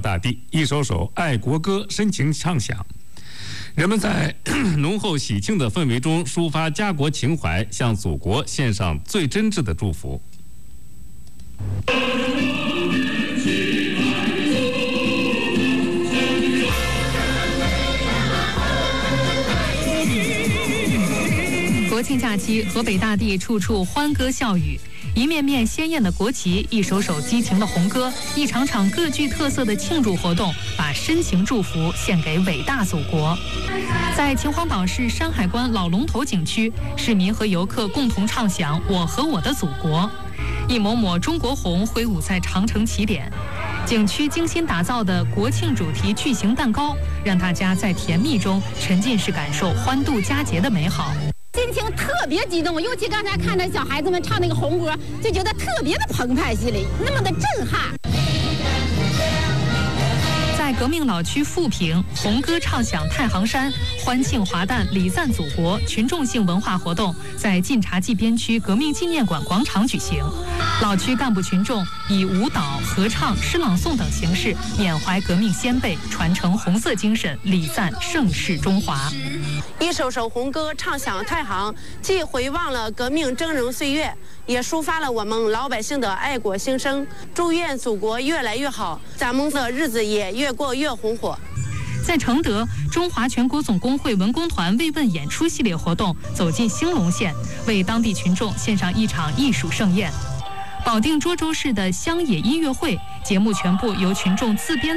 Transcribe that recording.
大地，一首首爱国歌深情唱响。人们在浓厚喜庆的氛围中抒发家国情怀，向祖国献上最真挚的祝福。 国庆假期，河北大地处处欢歌笑语，一面面鲜艳的国旗，一首首激情的红歌，一场场各具特色的庆祝活动，把深情祝福献给伟大祖国。在秦皇岛市山海关老龙头景区，市民和游客共同唱响《我和我的祖国》，一抹抹中国红挥舞在长城起点。景区精心打造的国庆主题巨型蛋糕，让大家在甜蜜中沉浸式感受欢度佳节的美好。 心情特别激动，尤其刚才看着小孩子们唱那个红歌，就觉得特别的澎湃，心里那么的震撼。 在革命老区富平，红歌唱响太行山，欢庆华诞，礼赞祖国群众性文化活动在晋察冀边区革命纪念馆广场举行。老区干部群众以舞蹈、合唱、诗朗诵等形式缅怀革命先辈，传承红色精神，礼赞盛世中华。 一首首红歌唱响太行，既回望了革命峥嵘岁月，也抒发了我们老百姓的爱国心声。祝愿祖国越来越好，咱们的日子也越过越红火。 在承德，中华全国总工会文工团慰问演出系列活动走进兴隆县，为当地群众献上一场艺术盛宴。保定涿州市的乡野音乐会节目全部由群众自编